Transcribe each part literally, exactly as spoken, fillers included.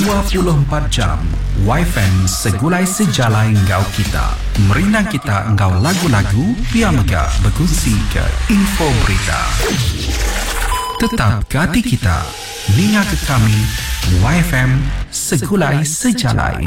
dua puluh empat jam Wi-Fi segulai sejalai engkau kita. Merina kita engkau lagu-lagu, pia mega berkongsi ke info berita. Tetap ke hati kita, ninga ke kami, Wi-Fi segulai sejalai.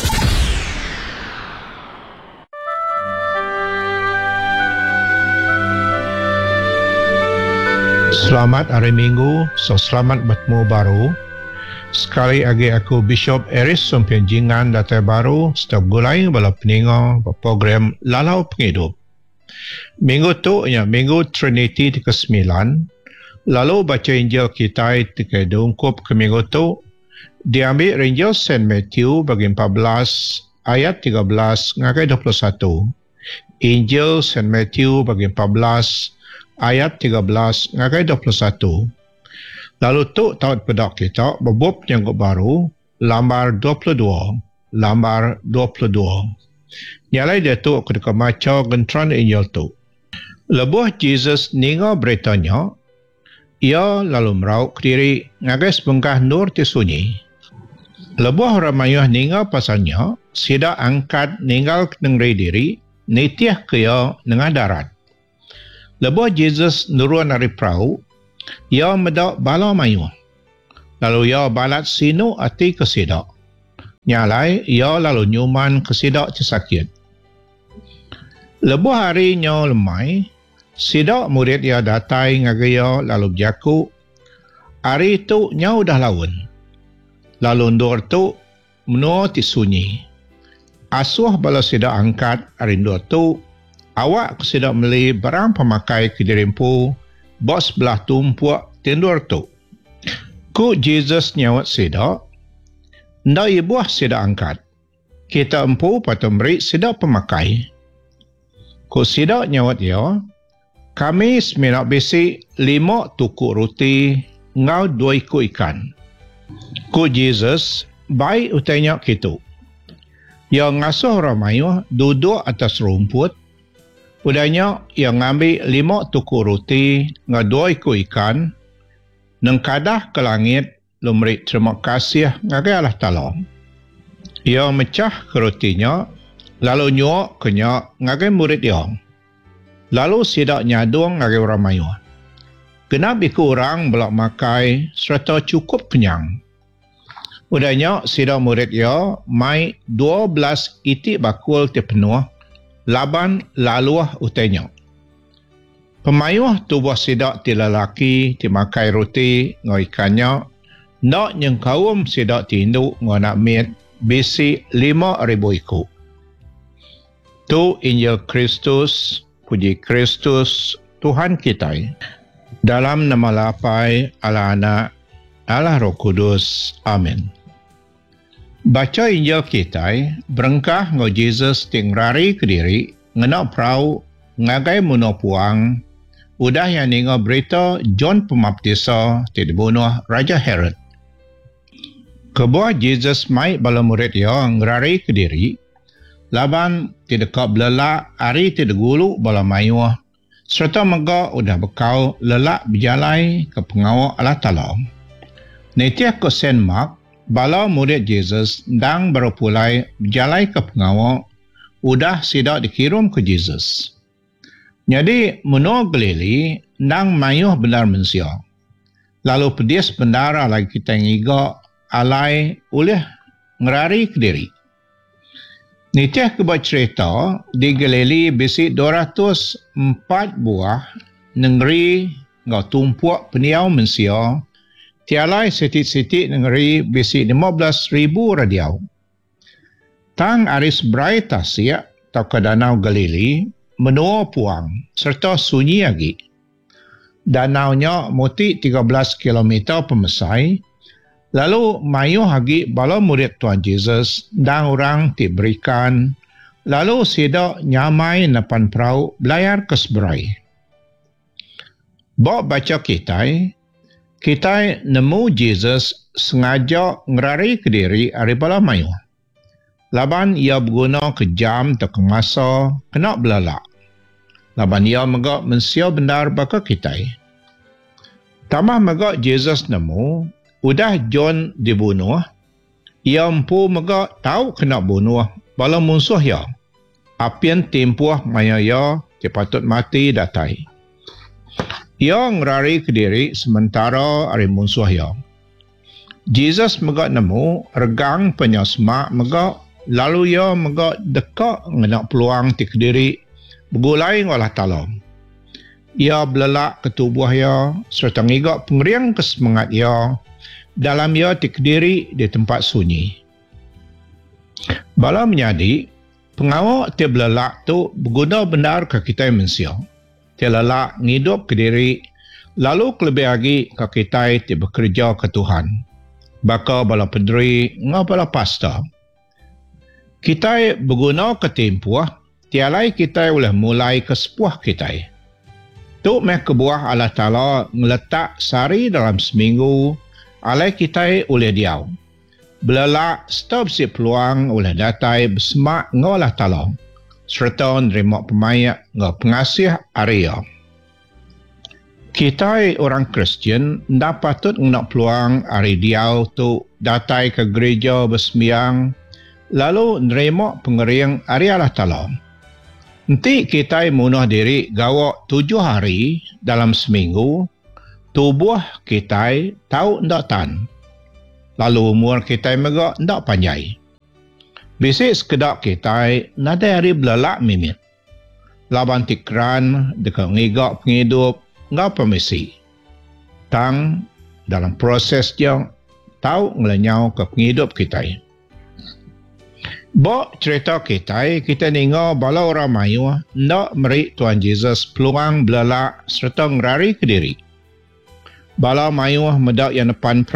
Selamat hari Minggu, so selamat bertemu baru. Sekali lagi aku Bishop Eris Sumpian Jingan Datai Baru setiap gulai bala peningo program Lalau Penghidup. Minggu tu ya minggu Trinity ke sembilan. Lalu baca Injil kita ke dungkup ke minggu tu diambil Injil Saint Matthew bagi empat belas ayat tiga belas ngakai dua puluh satu. Injil Saint Matthew bagi empat belas ayat tiga belas ngakai dua puluh satu. Lalu tu taut pedak kita berbub yang baru lambar dua puluh dua. Lambar dua puluh dua. Nyalai dia tu aku dekat maca gentran Injil tu. Lebuh Jesus ninga beritanya, ia lalu merauk diri ngagai sebengkah nur tisunyi. Lebuh ramayah ninga pasalnya, sida angkat ninggal kenengri diri, nitiah kaya nengah darat. Lebuh Jesus nurun dari perahu, ia medak bala mayuh. Lalu ia balat sinu ati kesidak. Nyalai, ia lalu nyuman kesidak cesakit. Lebuh hari nya lemai, sidak murid ia datai ngagaya lalu berjaku. Hari itu nya udah lawan. Lalu ndur tu menua tisunyi. Asuh bala sidak angkat hari ndur tu, awak kesidak beli barang pemakai kedirimpu, bos belah tumpuak tindur tu. Ku Jesus nyawat sida, nda ibuah sida angkat. Kita empu patut beri sida pemakai. Ku sida nyawat ya, kami seminak besi lima tukuk roti, ngau dua ikut ikan. Ku Jesus, baik utainya kitu. Ya ngasuh ramayuh duduk atas rumput, udahnya yang ngambil lima tukuk roti dengan dua ikut ikan, nengkadah ke langit, lumri terima kasih ngagai Allah Ta'ala. Ia mecah ke rotinya, lalu nyuak kenyak ngagai murid dia. Lalu sidak nyadung ngagai orang mayuh. Kenapa ikut orang belak makai serta cukup kenyang. Udahnya sidak murid dia, mai dua belas itik bakul terpenuh, laban laluah utainya. Pemayuh tubuh sidak ti lelaki ti makai roti ngau ikannya, nak nyengkawum sidak ti induk ngau nak mit bisi lima ribu ikut. Tu Injil Kristus, puji Kristus Tuhan kita. Dalam nama lapai Allah Anak, Allah Roh Kudus. Amin. Baca Injil kita, berengkah ngau Jesus tingrari ke diri, ngenak perahu, ngagai muno puang, udah yang ninga berita John Pembaptisa tidak bunuh Raja Herod. Kebuah Jesus mai bala murid dia ngerari ke diri, laban tidak kau belelak, hari tidak gulu bala mayuh, serta mega udah bekau lelak berjalai ke pengawal Allah Ta'ala. Netiah ke Saint Mark, bala murid Jesus dang baru pulai berjalai ke pengawal, udah sidak dikirim ke Jesus. Jadi menua Galili nang mayuh benar mensia. Lalu pedis bendara lagi kita ngiga alai oleh ngerari ke diri. Nitiah kebat cerita di Galili bisi dua ratus empat buah negeri ngau tumpuak peniau mensia. Tialai sitik-sitik negeri bisi lima belas ribu radiau. Tang aris berai tasya atau ke Danau Galili, menua puang serta sunyi lagi. Danaunya muti tiga belas kilometer pemesai, lalu mayuh lagi bala murid Tuhan Jesus dan orang diberikan, lalu sidak nyamai napan perahu belayar ke seberai. Bawa baca kita, kita nemu Jesus sengaja ngerari ke diri dari bala mayuh. Laban ia berguna ke jam atau ke masa kena belalak. Laban ia megak mensia benar baka kita. Tamah megak Jesus nemu, udah John dibunuh, Ia empu mega tahu kena bunuh bala musuh ya. Apian tempuh maya ya ke patut mati datai. Ia ngerari ke diri sementara ari musuh ya. Jesus mega nemu regang penyasma mega lalu ia mega dekak ngenak peluang ti ke diri begulai ngolah talong. Ia belelak ke tubuh ia serta ngigak pengeriang ke semangat ia dalam ia ti ke diri di tempat sunyi. Bala menyadi pengawak ti belelak tu berguna benar ke kita manusia. Ti lelak ngidup ke diri lalu kelebih lagi ke kita ti bekerja ke Tuhan. Baka bala pederi ngau bala pasta. Kita berguna ke tempuh tialai kita boleh mulai ke sepuh kita. Tu meh kebuah Allah Ta'ala ngeletak sari dalam seminggu alai kita oleh diau. Belelak stop si peluang oleh datai bersemak ngau Allah Ta'ala serta nerima pemayak ngau pengasih area. Kita orang Kristian ndak patut nak peluang hari diau tu datai ke gereja bersembiang lalu nerima pengeriang hari Allah Ta'ala. Nanti kita munah diri gawak tujuh hari dalam seminggu, tubuh kita tahu ndak tan. Lalu umur kita mega ndak panjai. Bisik sekedap kita nada hari belelak mimit. Laban tikran dekat ngigak penghidup ngau permisi. Tang dalam proses dia tahu ngelenyau ke penghidup kita. Bok cerita kita, kita dengar bala orang mayu nak meri Tuhan Yesus peluang belelak serta ngerari ke diri. Bala mayu medak yang depan